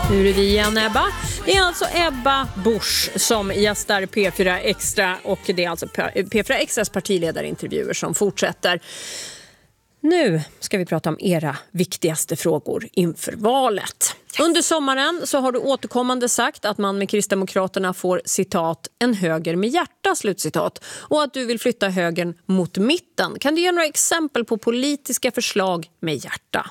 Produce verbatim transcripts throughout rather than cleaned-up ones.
Nu är det vi igen, Ebba. Det är alltså Ebba Busch som gästar P fyra Extra och det är alltså P fyra Extras partiledarintervjuer som fortsätter. Nu ska vi prata om era viktigaste frågor inför valet. Yes. Under sommaren så har du återkommande sagt att man med Kristdemokraterna får citat en höger med hjärta, slutcitat, och att du vill flytta högern mot mitten. Kan du ge några exempel på politiska förslag med hjärta?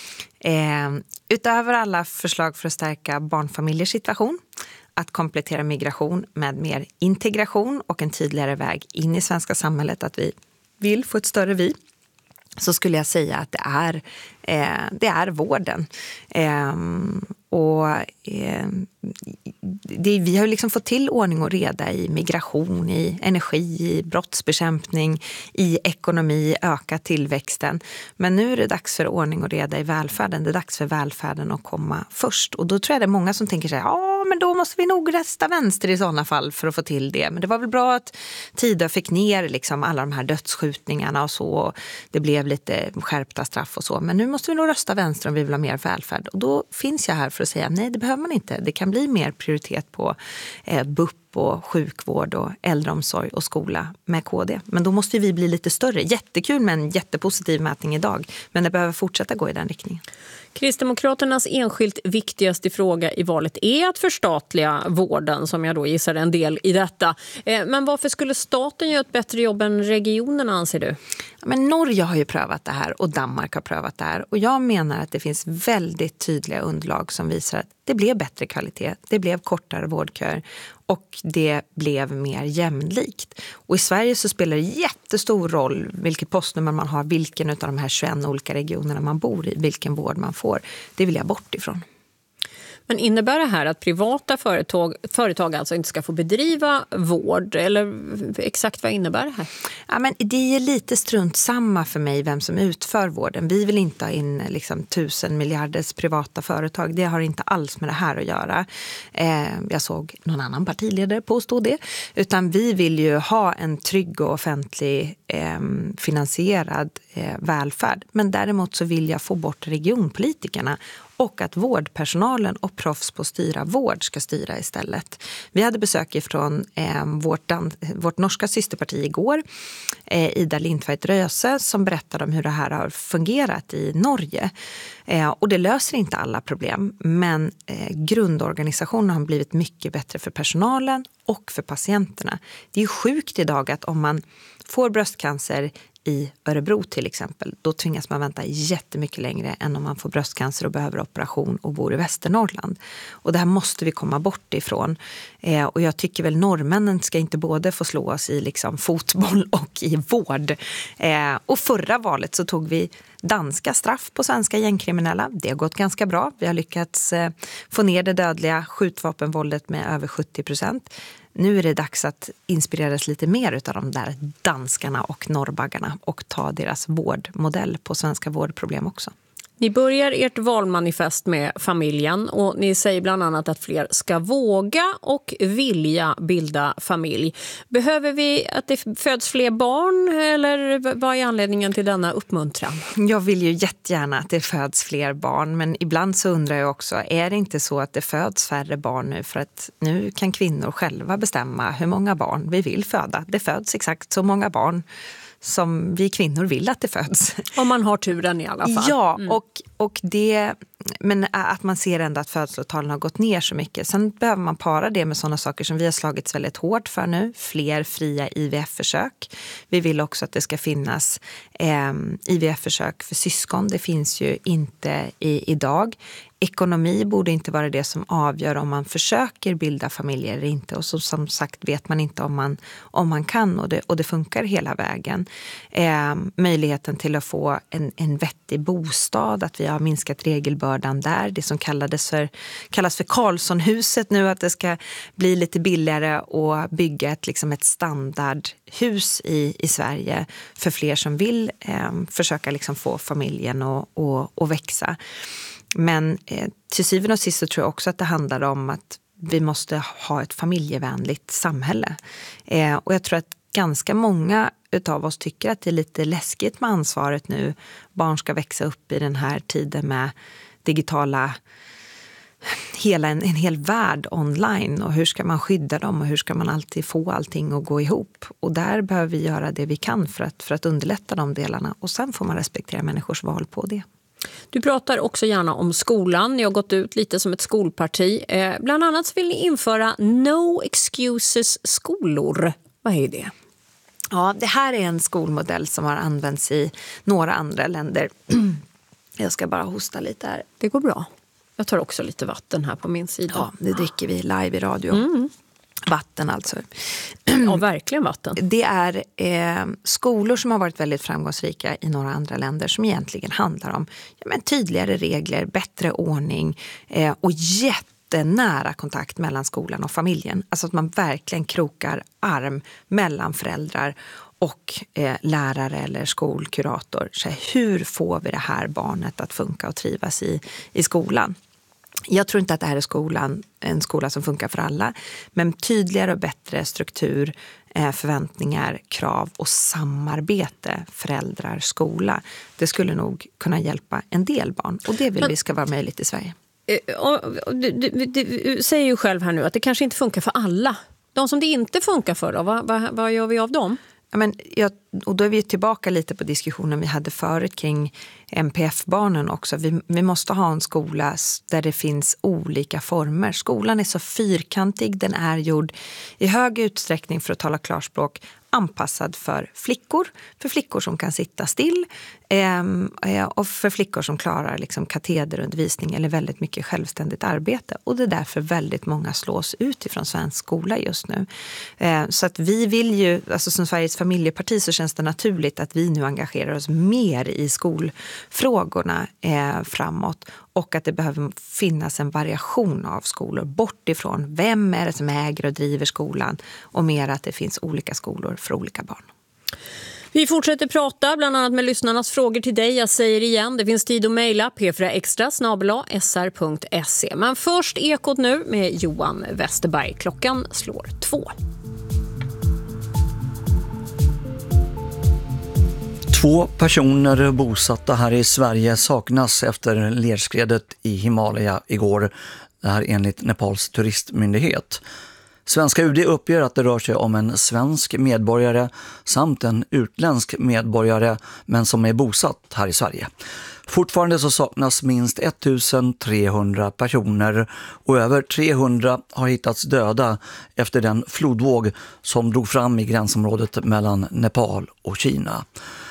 Eh, utöver alla förslag för att stärka barnfamiljers situation, att komplettera migration med mer integration och en tydligare väg in i svenska samhället, att vi vill få ett större vi, så skulle jag säga att det är, eh, det är vården. Eh, och eh, det, vi har liksom fått till ordning och reda i migration, i energi, i brottsbekämpning, i ekonomi, öka tillväxten. Men nu är det dags för ordning och reda i välfärden. Det är dags för välfärden att komma först. Och då tror jag det är många som tänker sig, ja men då måste vi nog rösta vänster i sådana fall för att få till det. Men det var väl bra att Tidö fick ner liksom alla de här dödsskjutningarna och så. Och det blev lite skärpta straff och så. Men nu måste vi nog rösta vänster om vi vill ha mer välfärd. Och då finns jag här för att säga nej, det behöver man inte. Det kan bli mer prioritet på eh, B U P och sjukvård och äldreomsorg och skola med K D. Men då måste vi bli lite större. Jättekul med en jättepositiv mätning idag. Men det behöver fortsätta gå i den riktningen. Kristdemokraternas enskilt viktigaste fråga i valet är att förstatliga vården, som jag då gissar en del i detta. Men varför skulle staten göra ett bättre jobb än regionerna, anser du? Ja, men Norge har ju prövat det här och Danmark har prövat det här. Och jag menar att det finns väldigt tydliga underlag som visar att det blev bättre kvalitet, det blev kortare vårdköer och det blev mer jämlikt. Och i Sverige så spelar det jättestor roll vilket postnummer man har, vilken av de här tjugoett olika regionerna man bor i, vilken vård man får. Det vill jag bort ifrån. Men innebär det här att privata företag, företag alltså inte ska få bedriva vård? Eller exakt vad innebär det här? Ja, men det är lite strunt samma för mig vem som utför vården. Vi vill inte ha in liksom, tusen miljarders privata företag. Det har inte alls med det här att göra. Eh, jag såg någon annan partiledare påstå det. Utan vi vill ju ha en trygg och offentlig eh, finansierad eh, välfärd. Men däremot så vill jag få bort regionpolitikerna. Och att vårdpersonalen och proffs på styra vård ska styra istället. Vi hade besök från eh, vårt, vårt norska systerparti igår, eh, Ida Lindtveit Röse, som berättade om hur det här har fungerat i Norge. Eh, och det löser inte alla problem, men eh, grundorganisationen har blivit mycket bättre för personalen och för patienterna. Det är ju sjukt idag att om man får bröstcancer i Örebro till exempel, då tvingas man vänta jättemycket längre än om man får bröstcancer och behöver operation och bor i Västernorrland. Och det här måste vi komma bort ifrån. Eh, och jag tycker väl norrmännen ska inte både få slå oss i liksom fotboll och i vård. Eh, och förra valet så tog vi danska straff på svenska gängkriminella. Det har gått ganska bra. Vi har lyckats eh, få ner det dödliga skjutvapenvåldet med över sjuttio procent. Nu är det dags att inspireras lite mer av de där danskarna och norrbaggarna och ta deras vårdmodell på svenska vårdproblem också. Ni börjar ert valmanifest med familjen och ni säger bland annat att fler ska våga och vilja bilda familj. Behöver vi att det föds fler barn eller vad är anledningen till denna uppmuntran? Jag vill ju jättegärna att det föds fler barn, men ibland så undrar jag också, är det inte så att det föds färre barn nu för att nu kan kvinnor själva bestämma hur många barn vi vill föda? Det föds exakt så många barn som vi kvinnor vill att det föds. Om man har turen i alla fall. Ja, mm. och, och det, men att man ser ändå att födslotalen har gått ner så mycket. Sen behöver man para det med sådana saker som vi har slagits väldigt hårt för nu. Fler fria I V F-försök. Vi vill också att det ska finnas eh, I V F-försök för syskon. Det finns ju inte i, idag. Ekonomi borde inte vara det som avgör om man försöker bilda familjer eller inte. Och så, som sagt vet man inte om man, om man kan och det, och det funkar hela vägen. Eh, möjligheten till att få en, en vettig bostad, att vi har minskat regelbördan där. Det som kallades för, kallas för Karlssonhuset nu, att det ska bli lite billigare att bygga ett, liksom ett standardhus i, i Sverige för fler som vill eh, försöka liksom få familjen att och, och växa. Men eh, till syvende och sist så tror jag också att det handlar om att vi måste ha ett familjevänligt samhälle. Eh, och jag tror att ganska många utav oss tycker att det är lite läskigt med ansvaret nu. Barn ska växa upp i den här tiden med digitala hela en, en hel värld online, och hur ska man skydda dem och hur ska man alltid få allting att gå ihop. Och där behöver vi göra det vi kan för att, för att underlätta de delarna, och sen får man respektera människors val på det. Du pratar också gärna om skolan. Ni har gått ut lite som ett skolparti. Eh, bland annat så vill ni införa no excuses skolor. Vad är det? Ja, det här är en skolmodell som har använts i några andra länder. Jag ska bara hosta lite här. Det går bra. Jag tar också lite vatten här på min sida. Ja, det dricker vi live i radio. Mm. Vatten alltså. Ja, verkligen vatten. Det är eh, skolor som har varit väldigt framgångsrika i några andra länder, som egentligen handlar om ja, men tydligare regler, bättre ordning eh, och jättenära kontakt mellan skolan och familjen. Alltså att man verkligen krokar arm mellan föräldrar och eh, lärare eller skolkurator. Så hur får vi det här barnet att funka och trivas i, i skolan? Jag tror inte att det här är skolan, en skola som funkar för alla, men tydligare och bättre struktur, eh, förväntningar, krav och samarbete föräldrar, skola. Det skulle nog kunna hjälpa en del barn, och det vill men, vi ska vara möjligt i Sverige. Du, du, du, du säger ju själv här nu att det kanske inte funkar för alla. De som det inte funkar för då, vad, vad, vad gör vi av dem? Ja, men jag, och då är vi tillbaka lite på diskussionen vi hade förut kring M P F-barnen också. Vi, vi måste ha en skola där det finns olika former. Skolan är så fyrkantig, den är gjord i hög utsträckning, för att tala klarspråk, anpassad för flickor. För flickor som kan sitta still eh, och för flickor som klarar liksom katederundervisning eller väldigt mycket självständigt arbete. Och det är därför väldigt många slås ut ifrån svensk skola just nu. Eh, så att vi vill ju, alltså som Sveriges familjeparti så känns det naturligt att vi nu engagerar oss mer i skolfrågorna eh, framåt. Och att det behöver finnas en variation av skolor, bort ifrån vem är det som äger och driver skolan, och mer att det finns olika skolor för olika barn. Vi fortsätter prata bland annat med lyssnarnas frågor till dig. Jag säger igen, det finns tid att mejla p fyra extra snabel-a s r punkt se. Men först Ekot nu med Johan Westerberg. Klockan slår två. Två personer bosatta här i Sverige saknas efter lerskredet i Himalaya igår. Det här enligt Nepals turistmyndighet. Svenska U D uppger att det rör sig om en svensk medborgare samt en utländsk medborgare, men som är bosatt här i Sverige. Fortfarande så saknas minst ettusentrehundra personer, och över trehundra har hittats döda efter den flodvåg som drog fram i gränsområdet mellan Nepal och Kina.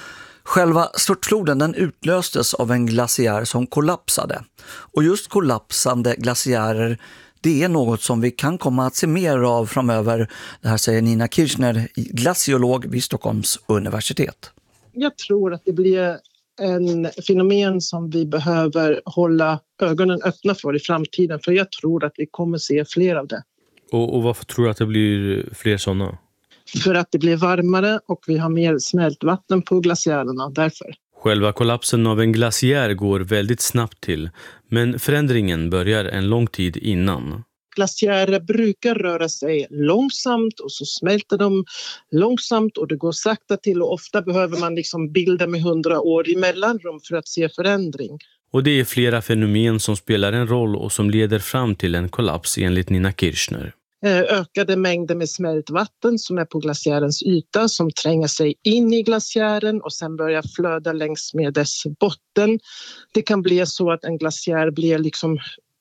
Själva störtfloden den utlöstes av en glaciär som kollapsade. Och just kollapsande glaciärer, det är något som vi kan komma att se mer av framöver. Det här säger Nina Kirchner, glaciolog vid Stockholms universitet. Jag tror att det blir en fenomen som vi behöver hålla ögonen öppna för i framtiden. För jag tror att vi kommer se fler av det. Och, och varför tror du att det blir fler sådana? För att det blir varmare och vi har mer smältvatten på glaciärerna, därför. Själva kollapsen av en glaciär går väldigt snabbt till, men förändringen börjar en lång tid innan. Glaciärer brukar röra sig långsamt och så smälter de långsamt och det går sakta till, och ofta behöver man liksom bilda med hundra år i mellanrum för att se förändring. Och det är flera fenomen som spelar en roll och som leder fram till en kollaps enligt Nina Kirchner. Ökade mängder med smältvatten som är på glaciärens yta som tränger sig in i glaciären och sen börjar flöda längs med dess botten. Det kan bli så att en glaciär blir liksom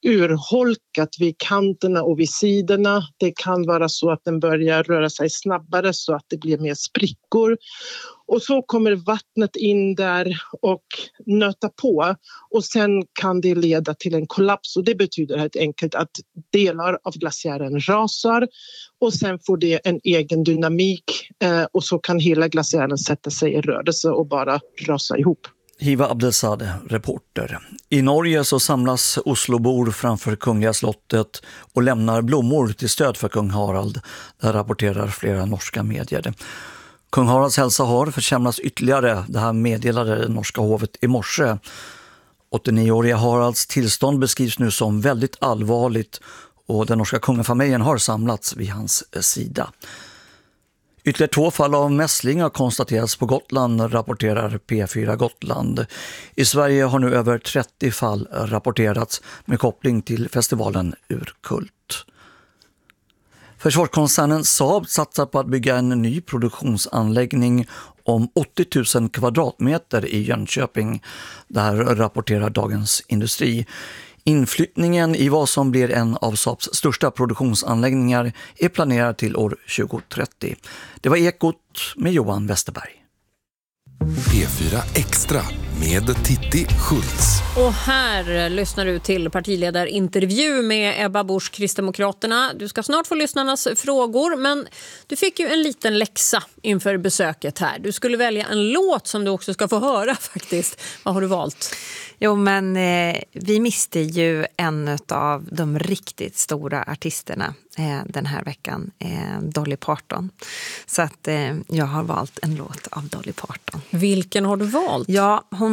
urholkat vid kanterna och vid sidorna. Det kan vara så att den börjar röra sig snabbare så att det blir mer sprickor. Och så kommer vattnet in där och nöta på, och sen kan det leda till en kollaps, och det betyder helt enkelt att delar av glaciären rasar och sen får det en egen dynamik eh, och så kan hela glaciären sätta sig i rörelse och bara rasa ihop. Hiva Abdelsade, reporter. I Norge så samlas Oslobor framför Kungliga slottet och lämnar blommor till stöd för kung Harald. Det rapporterar flera norska medier. Kung Haralds hälsa har försämrats ytterligare. Det här meddelade det norska hovet i morse. åttionioåriga Haralds tillstånd beskrivs nu som väldigt allvarligt, och den norska kungafamiljen har samlats vid hans sida. Ytterligare två fall av mässling har konstaterats på Gotland, rapporterar P fyra Gotland. I Sverige har nu över trettio fall rapporterats med koppling till festivalen Urkult. Försvarskoncernen Saab satsar på att bygga en ny produktionsanläggning om åttio tusen kvadratmeter i Jönköping. Det här rapporterar Dagens Industri. Inflyttningen i vad som blir en av Saabs största produktionsanläggningar är planerad till år tjugo trettio. Det var Ekot med Johan Westerberg. P fyra Extra med Titti Schultz. Och här lyssnar du till partiledarintervju med Ebba Busch, Kristdemokraterna. Du ska snart få lyssnarnas frågor, men du fick ju en liten läxa inför besöket här. Du skulle välja en låt som du också ska få höra faktiskt. Vad har du valt? Jo, men eh, vi miste ju en av de riktigt stora artisterna eh, den här veckan, eh, Dolly Parton. Så att eh, jag har valt en låt av Dolly Parton. Vilken har du valt? Ja, hon